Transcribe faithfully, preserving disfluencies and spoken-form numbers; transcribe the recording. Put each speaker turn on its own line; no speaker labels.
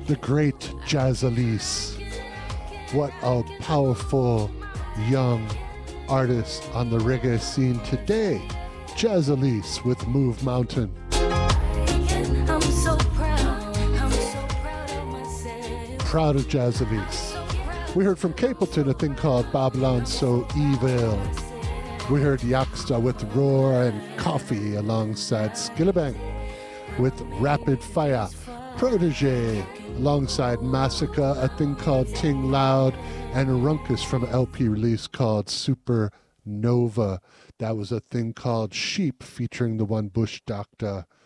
the great Jazzalise. What a powerful young artist on the reggae scene today. Jazzalise with Move Mountain. I'm so proud. I'm so proud of myself. Proud of Jazzalise. We heard from Capleton a thing called Babylon So Evil. We heard Yaksta with Roar and Coffee alongside Skillabang with Rapid Fire. Protege alongside Massacre, a thing called Ting Loud, and Runkus from an L P release called Supernova. That was a thing called Sheep featuring the one Bush Doctor.